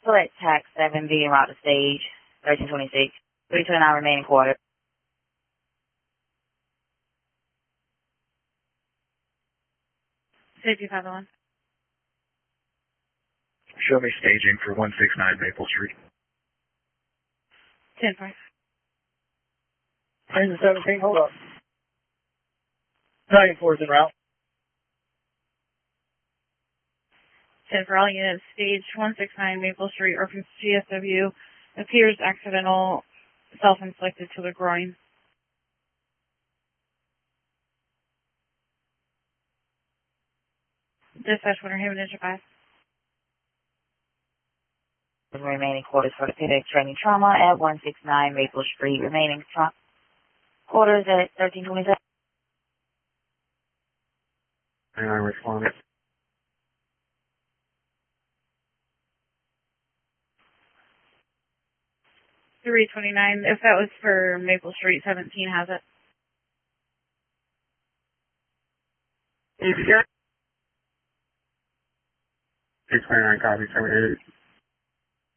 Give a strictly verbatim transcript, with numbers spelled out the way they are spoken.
Select tax seven being route to stage thirteen twenty-six. three twenty-nine remaining quarter. Safety five oh one. Show me staging for one sixty-nine Maple Street. ten five. Engine seventeen, hold up. nine four is en route. ten for all units, stage one sixty-nine Maple Street, reference G S W, appears accidental, self-inflicted to the groin. Dispatch Winter Haven, District five. Remaining quarters for the pediatric training trauma at one sixty-nine Maple Street. Remaining tra- quarters at thirteen twenty-seven. And I responded. three twenty-nine, if that was for Maple Street, seventeen has it. six twenty-nine copy, seven eight.